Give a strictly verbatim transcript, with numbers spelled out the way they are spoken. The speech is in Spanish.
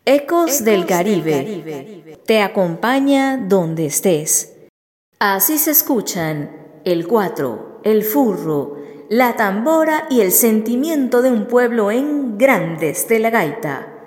Ecos del Caribe te acompaña donde estés. Así se escuchan el cuatro, el furro, la tambora y el sentimiento de un pueblo en Grandes de la Gaita.